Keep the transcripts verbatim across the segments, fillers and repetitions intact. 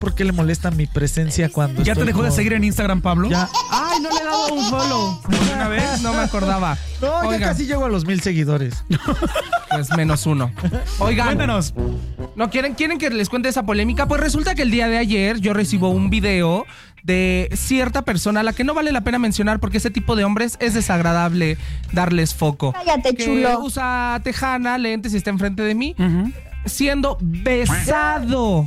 por qué le molesta mi presencia cuando ¿Ya te dejó con... de seguir en Instagram, Pablo? Ya. Ay, no le he dado un follow. ¿Una vez? No me acordaba. No, Oigan. ya casi llego a los mil seguidores. Pues menos uno. Oigan. Cuéntanos. ¿No quieren, quieren que les cuente esa polémica? Pues resulta que el día de ayer yo recibo un video de cierta persona a la que no vale la pena mencionar porque ese tipo de hombres es desagradable darles foco. Cállate, que chulo. Usa tejana, lentes y está enfrente de mí. Uh-huh. Siendo besado,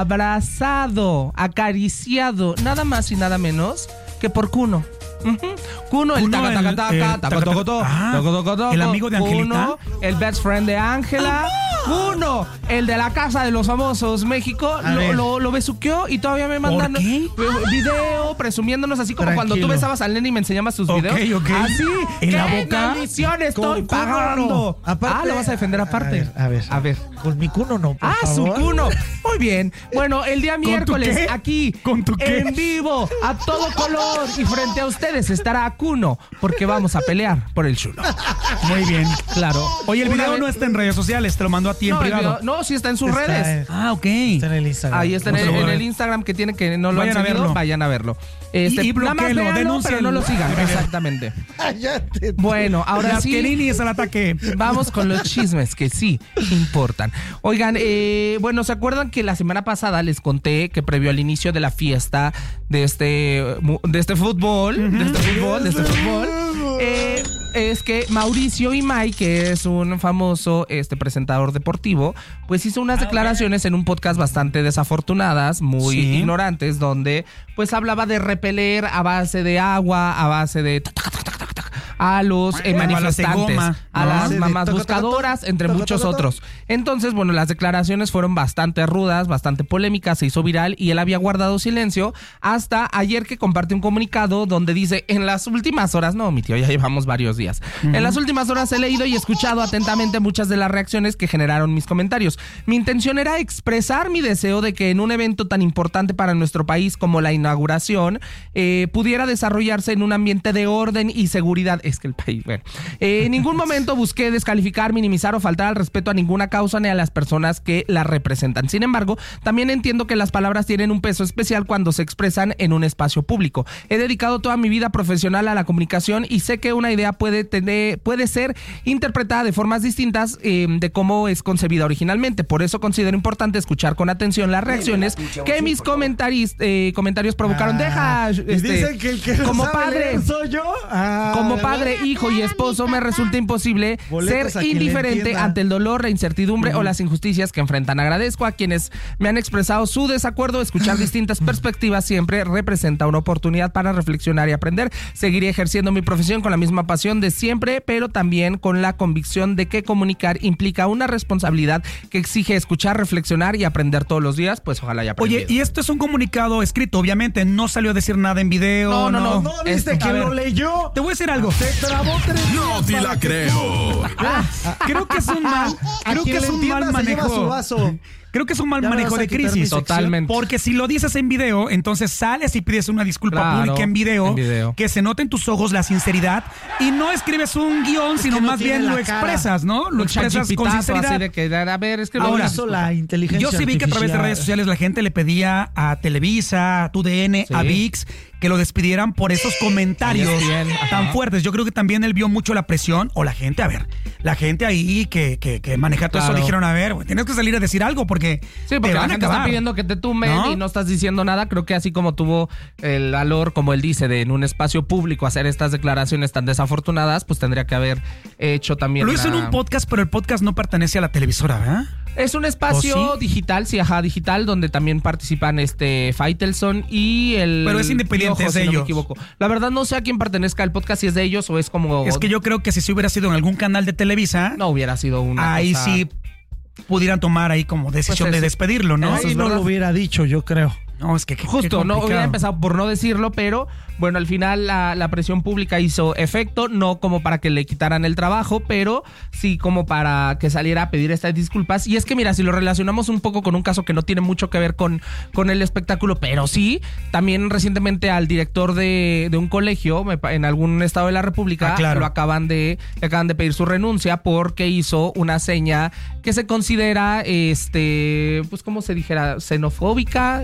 abrazado, acariciado, nada más y nada menos que por Kuno. Uh-huh. Kuno, el Kuno, taca, el- taca, el taca, taca, taca, toco, taca. toco, Ah, toco, toco, toco. el amigo de Angelita. Kuno, el best friend de Ángela. Kuno, el de la Casa de los Famosos México, A lo, ver. lo, lo besuqueó y todavía me mandan ¿Por qué? video presumiéndonos así como cuando tú Tranquilo. besabas al nene y me enseñabas tus Ok, videos. ok. Así, ¿En la ¿qué boca? maldición estoy Con Kuno pagando? no. Aparte- ah, lo vas a defender aparte. A ver, A ver. Con mi Kuno no, por Ah, su favor. Kuno. Muy bien. Bueno, el día ¿Con tu miércoles, qué? aquí, ¿Con tu qué? en vivo, a todo color, y frente a ustedes estará Kuno, porque vamos a pelear por el chulo. Muy bien. Claro. Oye, el Una video vez- no está en redes sociales, te lo mandó a ti en no, el privado. video- no, sí está en sus Está redes. en- Ah, ok. Está en el Instagram. Ahí está en No el, se lo voy a en el ver. Instagram que tiene que no lo Vayan han a seguido, verlo. vayan a verlo. Este, Y- y nada más bloquéenlo, véanlo, denúncienlo. pero no lo sigan. Exactamente. Cállate. Bueno, ahora Las sí. querinis al ataque. Vamos con los chismes que sí importan. Oigan, eh, bueno, ¿se acuerdan que la semana pasada les conté que previo al inicio de la fiesta de este, mu- de este fútbol, de este fútbol, de este fútbol, eh, es que Mauricio Imay, que es un famoso este presentador deportivo, pues hizo unas declaraciones en un podcast bastante desafortunadas, muy Sí. ignorantes, donde pues hablaba de repeler a base de agua, a base de tac, tac, tac, tac, tac, tac, a los eh, Balas de manifestantes, goma, a ¿no? las Sí, de mamás toca, toca, buscadoras, toca, entre toca, muchos toca, toca. otros. Entonces, bueno, las declaraciones fueron bastante rudas, bastante polémicas, se hizo viral y él había guardado silencio hasta ayer que compartió un comunicado donde dice, en las últimas horas, no, mi tío, ya llevamos varios días, en las últimas horas he leído y escuchado atentamente muchas de las reacciones que generaron mis comentarios. Mi intención era expresar mi deseo de que en un evento tan importante para nuestro país como la inauguración, eh, pudiera desarrollarse en un ambiente de orden y seguridad. Es que el país, bueno, eh, en ningún momento busqué descalificar, minimizar o faltar al respeto a ninguna causa ni a las personas que la representan. Sin embargo, también entiendo que las palabras tienen un peso especial cuando se expresan en un espacio público. He dedicado toda mi vida profesional a la comunicación y sé que una idea puede tener, puede ser interpretada de formas distintas eh, de cómo es concebida originalmente. Por eso considero importante escuchar con atención las reacciones que mis comentaris, eh, comentarios provocaron. Ah, Deja, y este, dicen que el que no como sabe padre, leer soy yo. Ah, como ¿verdad? padre, hijo y esposo me resulta imposible Boletos a ser quien le indiferente entienda. ante el dolor, la incertidumbre o las injusticias que enfrentan. Agradezco a quienes me han expresado su desacuerdo. Escuchar distintas perspectivas siempre representa una oportunidad para reflexionar y aprender. Seguiré ejerciendo mi profesión con la misma pasión de siempre, pero también con la convicción de que comunicar implica una responsabilidad que exige escuchar, reflexionar y aprender todos los días. Pues ojalá ya aprendido. Oye, y esto es un comunicado escrito, obviamente, no salió a decir nada en video. No, no, no. ¿No viste Esto, a que ver. lo leyó? Te voy a decir algo. Se trabó tres No días te para la que- creo. Creo que es un mal, A creo quien que es le un entienda mal se lleva su manejo. vaso. Creo que es un mal Ya me manejo vas a de quitar mi crisis. sección. Totalmente. Porque si lo dices en video, entonces sales y pides una disculpa Claro, pública en video, en video. que se note en tus ojos la sinceridad y no escribes un guión, Es sino que no más tiene bien la lo cara. expresas, ¿no? Lo Un expresas con chachipitazo sinceridad. así de que, a ver, es que Lo Ahora, hizo la inteligencia Yo sí vi que a través de artificial. redes sociales la gente le pedía a Televisa, a T U D N, Sí. a ViX que lo despidieran por esos comentarios E S P N, tan ajá. fuertes. Yo creo que también él vio mucho la presión, o la gente, a ver, la gente ahí que, que, que maneja todo Claro. eso dijeron, a ver, güey, tienes que salir a decir algo porque, Sí, te porque la van a gente acabar. está pidiendo que te tumben ¿No? y no estás diciendo nada. Creo que así como tuvo el valor, como él dice, de en un espacio público hacer estas declaraciones tan desafortunadas, pues tendría que haber hecho también Lo hizo una- en un podcast, pero el podcast no pertenece a la televisora, ¿verdad? Es un espacio ¿O sí? digital, sí, ajá, digital, donde también participan este Faitelson y el Pero es independiente, Piojo, es de si no me ellos. equivoco. La verdad no sé a quién pertenezca el podcast, si es de ellos o es como... Es que yo creo que si se hubiera sido en algún canal de Televisa, No hubiera sido una ahí cosa- sí pudieran tomar ahí como decisión Pues es- de despedirlo, ¿no? eso Ahí es no verdad. lo hubiera dicho, yo creo. No, es que qué- qué Justo, no complicado. hubiera empezado por no decirlo, pero bueno, al final la, la presión pública hizo efecto, no como para que le quitaran el trabajo, pero sí como para que saliera a pedir estas disculpas. Y es que mira, si lo relacionamos un poco con un caso que no tiene mucho que ver con, con el espectáculo, pero sí, también recientemente al director de, de un colegio me pa- en algún estado de la República Ah, claro. lo acaban de, le acaban de pedir su renuncia porque hizo una seña que se considera, este, pues como se dijera, xenofóbica, este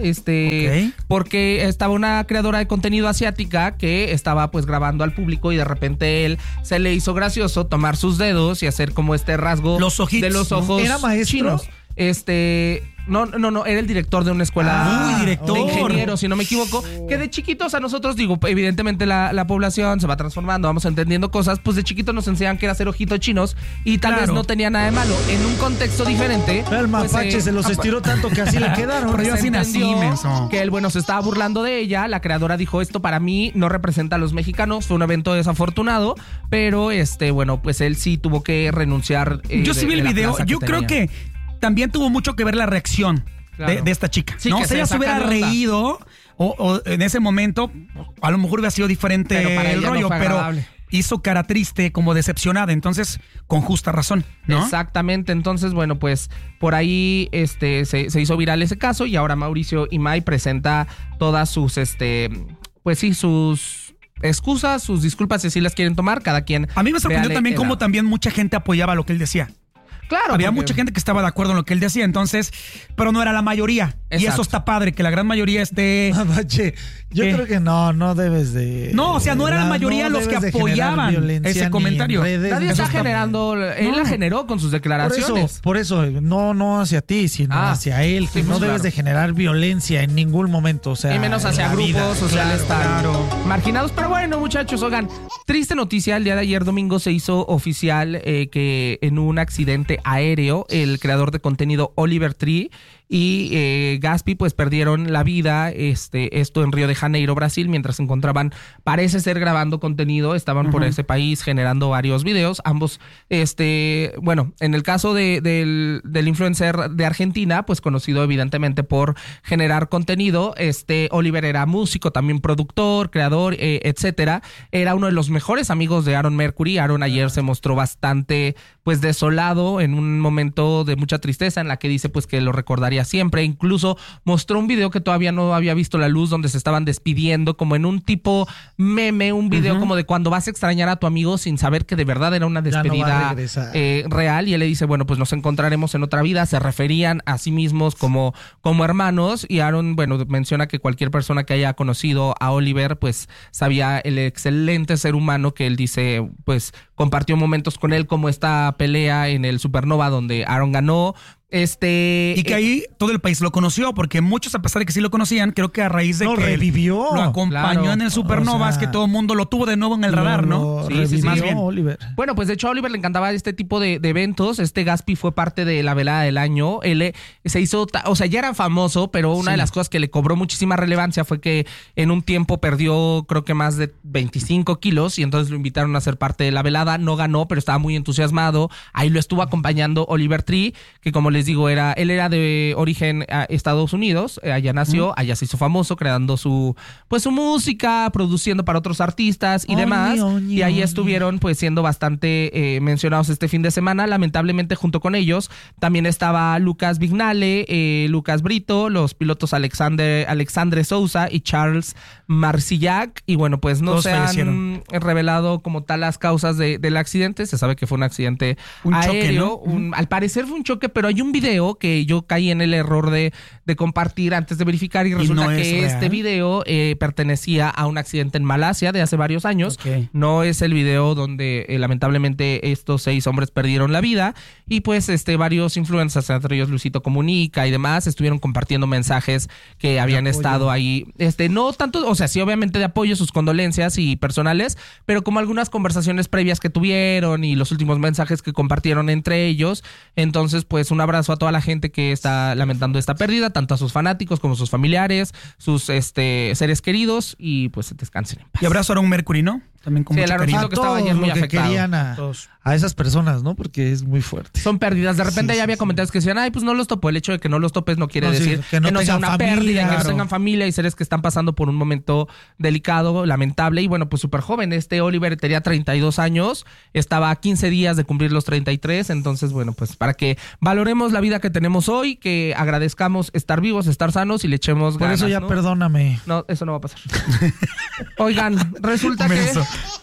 este, Ok. porque estaba una creadora de contenido asiática que estaba pues grabando al público y de repente él se le hizo gracioso tomar sus dedos y hacer como este rasgo Los ojitos, de los ¿no? ojos ¿Era maestro? chinos. Este, no, no, no, era el director de una escuela Ah, uy, director. de ingenieros, si no me equivoco, que de chiquitos a nosotros, digo, evidentemente la, la población se va transformando, vamos entendiendo cosas, pues de chiquitos nos enseñan que era hacer ojitos chinos y tal Claro. vez no tenía nada de malo. En un contexto diferente. El pues, mapache eh, se los apa- estiró tanto que así le quedaron. Pero yo se así nací, entendió menso. que él, bueno, se estaba burlando de ella. La creadora dijo, esto para mí no representa a los mexicanos. Fue un evento desafortunado, pero este, bueno, pues él sí tuvo que renunciar. eh, Yo de- sí vi de el la video. plaza Yo creo tenía. que también tuvo mucho que ver la reacción Claro. de, de esta chica. Sí, ¿no? que O sea, se ella se saca hubiera de onda. reído o, o en ese momento a lo mejor hubiera sido diferente Pero para el ella no rollo, fue pero agradable. hizo cara triste, como decepcionada. Entonces, con justa razón, ¿no? Exactamente, entonces, bueno, pues por ahí este, se, se hizo viral ese caso y ahora Mauricio Imay presenta todas sus, este, pues sí, sus excusas, sus disculpas si así las quieren tomar, cada quien. A mí me sorprendió véale también el cómo lado. también mucha gente apoyaba lo que él decía. Claro, Había porque- mucha gente que estaba de acuerdo en lo que él decía, entonces, pero no era la mayoría. Y Exacto. eso está padre, que la gran mayoría esté... Mapache, yo ¿Qué? creo que no, no debes de... No, o sea, no era la mayoría los que debes de generar apoyaban violencia ese ni comentario. en redes, Nadie ni está eso generando, él No. la generó con sus Por declaraciones. eso, por eso, no, no hacia ti, sino Ah, hacia él. sí, Que pues no debes claro. de generar violencia en ningún momento, o sea... Y menos hacia en la grupos vida. sociales Claro, tan claro. marginados. Pero bueno, muchachos, oigan, triste noticia. El día de ayer domingo se hizo oficial eh, que en un accidente aéreo, el creador de contenido Oliver Tree y eh, Gaspi pues perdieron la vida, este, esto en Río de Janeiro, Brasil, mientras se encontraban, parece ser grabando contenido, estaban por ese país generando varios videos, ambos, este, bueno, en el caso de, del, del influencer de Argentina, pues conocido evidentemente por generar contenido, este, Oliver era músico, también productor, creador, eh, etcétera, era uno de los mejores amigos de Aaron Mercury. Aaron ayer se mostró bastante, pues, desolado en un momento de mucha tristeza en la que dice, pues, que lo recordaría siempre. Incluso mostró un video que todavía no había visto la luz donde se estaban despidiendo como en un tipo meme, un video uh-huh. como de cuando vas a extrañar a tu amigo sin saber que de verdad era una despedida no eh, real. Y él le dice, bueno, pues nos encontraremos en otra vida. Se referían a sí mismos como, como hermanos y Aaron, bueno, menciona que cualquier persona que haya conocido a Oliver, pues sabía el excelente ser humano que él dice, pues compartió momentos con él como esta pelea en el Supernova donde Aaron ganó. Este, y que ahí todo el país lo conoció, porque muchos, a pesar de que sí lo conocían, creo que a raíz de no, que revivió. lo acompañó Claro. en el Supernova, es O sea, que todo el mundo lo tuvo de nuevo en el radar, ¿no? Sí, sí, sí. Más bien. Oliver. Bueno, pues de hecho a Oliver le encantaba este tipo de, de eventos. Este Gaspi fue parte de la velada del año. Él eh, se hizo, ta- o sea, ya era famoso, pero una Sí. de las cosas que le cobró muchísima relevancia fue que en un tiempo perdió, creo que más de veinticinco kilos, y entonces lo invitaron a ser parte de la velada. No ganó, pero estaba muy entusiasmado. Ahí lo estuvo acompañando Oliver Tree, que como les digo, era, él era de origen a Estados Unidos, eh, allá nació, mm. allá se hizo famoso, creando su, pues su música, produciendo para otros artistas y Oñi, demás. oñi, y ahí oñi. estuvieron pues siendo bastante eh, mencionados este fin de semana. Lamentablemente junto con ellos también estaba Lucas Vignale, eh, Lucas Brito, los pilotos Alexander, Alexandre Sousa y Charles Marcillac. Y bueno, pues no Todos se han fallecieron. revelado como tal las causas de, del accidente. Se sabe que fue un accidente Un choque, aéreo. ¿no? un, al parecer fue un choque, pero hay un video que yo caí en el error de, de compartir antes de verificar y resulta no es que real. este video eh, pertenecía a un accidente en Malasia de hace varios años. Ok. No es el video donde eh, lamentablemente estos seis hombres perdieron la vida y pues este varios influencers, entre ellos Luisito Comunica y demás, estuvieron compartiendo mensajes que habían apoyo. estado ahí, este no tanto, o sea, sí obviamente de apoyo, sus condolencias y personales, pero como algunas conversaciones previas que tuvieron y los últimos mensajes que compartieron entre ellos. Entonces, pues un abrazo a toda la gente que está lamentando esta pérdida, tanto a sus fanáticos como a sus familiares, sus este seres queridos, y pues descansen en paz. Y abrazo a Aaron Mercury, ¿no? También con Sí, mucho el cariño. Aaroncito que estaba ayer muy lo que afectado. querían a, Todos. a esas personas, ¿no? Porque es muy fuerte. Son pérdidas. De repente Sí, ya sí, había sí. comentarios que decían, ay, pues no los topó. El hecho de que no los topes no quiere No, sí, decir que no sea tengan una familia, pérdida, que no claro. tengan familia y seres que están pasando por un momento delicado, lamentable. Y bueno, pues súper joven. Este Oliver tenía treinta y dos años, estaba a quince días de cumplir los treinta y tres. Entonces, bueno, pues para que valoremos la vida que tenemos hoy, que agradezcamos estar vivos, estar sanos y le echemos Por ganas, eso ya ¿no? perdóname. No, eso no va a pasar. Oigan, resulta que Menso.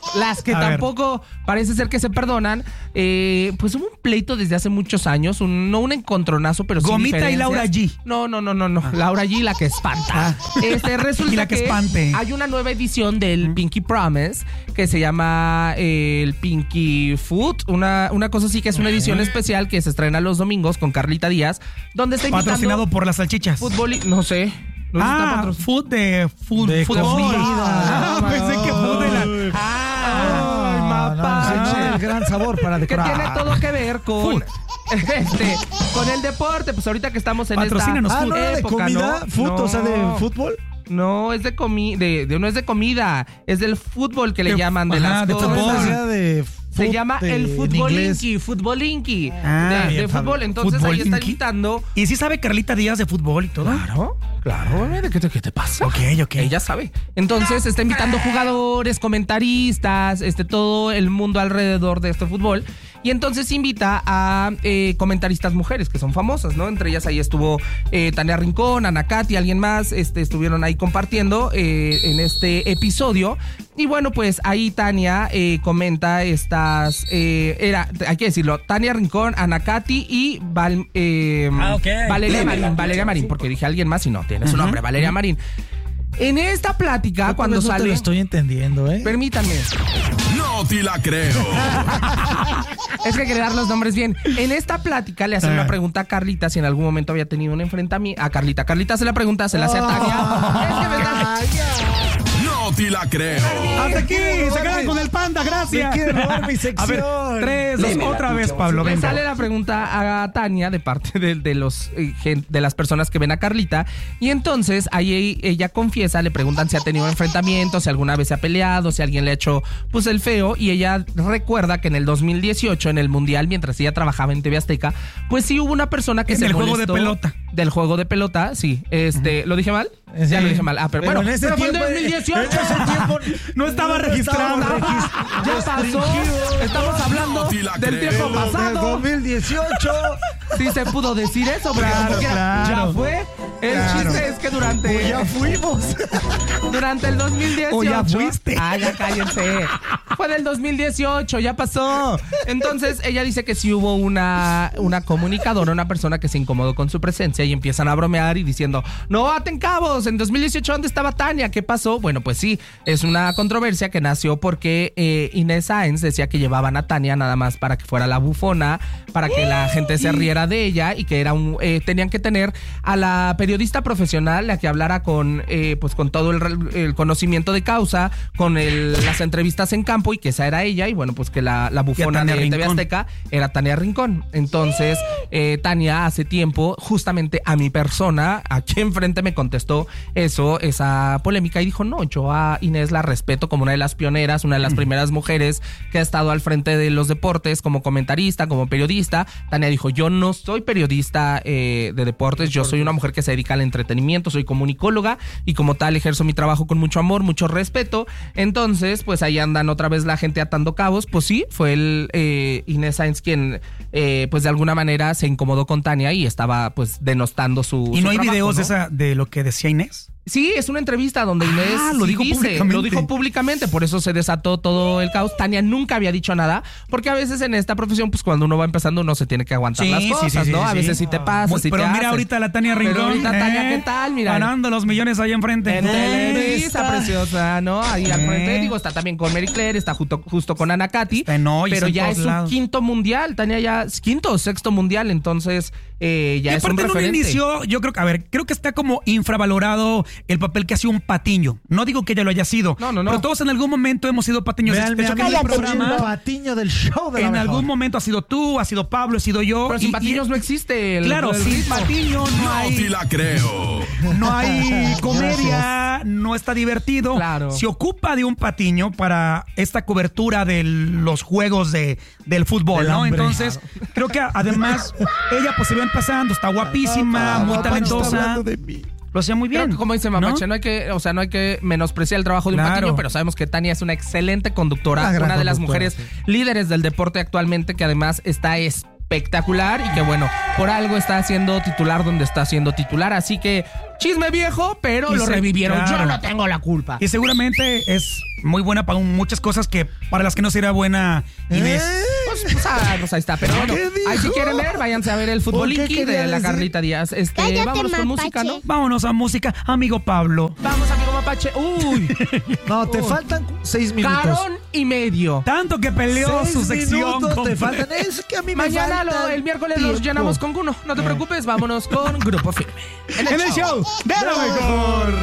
las que A tampoco ver. parece ser que se perdonan, eh, pues hubo un pleito desde hace muchos años, un, no un encontronazo, pero sí Gomita y Laura G. No, no, no, no, no. Ah. Laura G, la que espanta. Este, resulta y la que, que espante. hay una nueva edición del Pinky Promise que se llama eh, el Pinky Food, una, una cosa así que es una edición especial que se estrena los domingos con Carlita Díaz, donde está invitando... Patrocinado por las salchichas. Fútbol, y, no sé. No ah, food de food, de fútbol. Ah, ah, pensé que food de la... Ah, ay, mapache. No, no, el gran sabor para decorar. Que tiene todo que ver con... Este, con el deporte, pues ahorita que estamos en Patrocínanos, esta ah, ¿no era de época, comida? ¿no? ¿Food? No. O sea, de fútbol. No, es de comida, de, de, no es de comida, es del fútbol que le de, llaman, de ajá, las de cosas. fútbol. De Se llama de, el futbolinki, futbolinki ah, de, bien, de fútbol. Entonces ahí está invitando. ¿Y sí sabe Carlita Díaz de fútbol y todo? Claro, claro. ¿De qué te, qué te pasa? Ok, ok. Ella sabe. Entonces está invitando jugadores, comentaristas, este, todo el mundo alrededor de este fútbol. Y entonces invita a eh, comentaristas mujeres que son famosas, ¿no? Entre ellas ahí estuvo eh, Tania Rincón, Ana Katy, alguien más, este, estuvieron ahí compartiendo eh, en este episodio. Y bueno, pues ahí Tania eh, comenta estas, eh, era, hay que decirlo, Tania Rincón, Ana Katy y Val, eh, ah, okay. Valeria Marín, Valeria Marín, porque dije alguien más y no, tiene su uh-huh, nombre, Valeria uh-huh. Marín. En esta plática, cuando no sale... te lo estoy entendiendo, ¿eh? Permítanme. No te la creo. Es que quería dar los nombres bien. En esta plática le hacen una pregunta a Carlita si en algún momento había tenido un enfrentamiento. A Carlita. Carlita se la pregunta, se la hace a Tania. Oh, es que me está... No te la creo. Hasta aquí, se quedan con el panda, gracias. Me quiero robar mi sección. A ver, tres, dos, otra vez, Pablo, Le venga. sale la pregunta a Tania de parte de, de los eh, de las personas que ven a Carlita. Y entonces ahí ella confiesa, le preguntan si ha tenido enfrentamientos, si alguna vez se ha peleado, si alguien le ha hecho pues el feo. Y ella recuerda que en el dos mil dieciocho, en el Mundial, mientras ella trabajaba en T V Azteca, pues sí hubo una persona que en se el molestó. juego de pelota. Del juego de pelota, sí. Este, uh-huh. ¿Lo dije mal? Sí. Ya lo dije mal. Ah, pero, pero bueno, en ese pero tiempo, fue en dos mil dieciocho. En ese tiempo no estaba no registrado. Estaba regist- ya pasó. Estamos hablando no del creo. tiempo pasado. dos mil dieciocho. Sí se pudo decir eso, porque claro, claro. ya fue. El claro. chiste es que durante... Pues ya fuimos. Durante el dos mil dieciocho... O ya fuiste. Ah, ya cállense. Fue del dos mil dieciocho, ya pasó. Entonces, ella dice que sí hubo una, una comunicadora, una persona que se incomodó con su presencia y empiezan a bromear y diciendo, no aten cabos, en dos mil dieciocho, ¿dónde estaba Tania? ¿Qué pasó? Bueno, pues sí, es una controversia que nació porque eh, Inés Sáenz decía que llevaban a Tania nada más para que fuera la bufona, para que la gente se riera de ella y que era un, eh, tenían que tener a la periodista profesional, la que hablara con, eh, pues con todo el, el conocimiento de causa, con el, las entrevistas en campo, y que esa era ella, y bueno, pues que la, la bufona de T V Azteca era Tania Rincón. Entonces, eh, Tania hace tiempo, justamente a mi persona, aquí enfrente me contestó eso, esa polémica, y dijo, no, yo a Inés la respeto como una de las pioneras, una de las primeras mujeres que ha estado al frente de los deportes como comentarista, como periodista. Tania dijo, yo no soy periodista eh, de deportes, yo soy una mujer que se dedica al entretenimiento, soy comunicóloga y como tal ejerzo mi trabajo con mucho amor, mucho respeto. Entonces, pues ahí andan otra vez la gente atando cabos. Pues sí, fue el eh, Inés Sáenz quien eh, pues de alguna manera se incomodó con Tania y estaba pues denostando su ¿Y su no hay trabajo, videos ¿no? de esa de lo que decía Inés? Sí, es una entrevista donde Inés ah, lo, sí dijo dice, públicamente. lo dijo públicamente, por eso se desató todo el caos. Tania nunca había dicho nada, porque a veces en esta profesión, pues cuando uno va empezando, uno se tiene que aguantar sí, las cosas, sí, sí, ¿no? sí, a veces sí. sí te pasa, Muy, sí pero te mira hacen. ahorita la Tania Rincón. Pero ahorita Tania, eh, ¿qué tal? Mira. Ganando los millones ahí enfrente. En eh, Televisa, está. preciosa, ¿no? Ahí al frente, Eh. digo, está también con Mary Claire, está justo, justo con Ana Katy. Está en hoy, pero está en ya todos es su lados. quinto mundial, Tania ya es quinto o sexto mundial, entonces eh, ya y es un aparte en un referente. inicio, yo creo que, a ver, creo que está como infravalorado el papel que hacía un Patiño. No digo que ella lo haya sido, no, no, no. pero todos en algún momento hemos sido Patiños. Vean, De hecho, que en el programa, el patiño del show de la en mejor. algún momento ha sido tú, ha sido Pablo, ha sido yo. Pero sin Patiños no existe. El, Claro, el sin ritmo. Patiño no No hay... te la creo. No hay comedia, no está divertido. Claro. Se ocupa de un Patiño para esta cobertura de los juegos de, del fútbol, Del ¿no? hambre. Entonces, creo que además ella pues se va empezando, está guapísima, Ah, muy papá, talentosa. está hablando de mí. Lo hacía muy bien. Creo que como dice Mamache, ¿no? ¿no? hay que, o sea, no hay que menospreciar el trabajo de un Claro. Patiño, pero sabemos que Tania es una excelente conductora, Una una, gran de las conductora, mujeres sí. líderes del deporte actualmente, que además está espectacular y que bueno, por algo está siendo titular donde está siendo titular, así que chisme viejo, pero Y lo se- revivieron. claro. Yo no tengo la culpa. Y seguramente es muy buena para muchas cosas que para las que no sería buena Inés. ¿Eh? Pues, pues, ah, pues ahí está, pero bueno, ¿Qué dijo? ahí si quieren ver, váyanse a ver el ¿Por qué futboliki quería de la decir? Carlita Díaz. Este, Cállate, vámonos con mapache. música, ¿no? Vámonos a música, amigo Pablo. Vamos, amigo Mapache. Uy, No, te Uy. faltan seis minutos. carón y medio. Tanto que peleó Seis su sección. minutos te compadre. faltan. Es que a mí me Mañana lo- falta el miércoles los tiempo. llenamos con Kuno. No te preocupes, vámonos con Grupo Firme. En el show de lo mejor.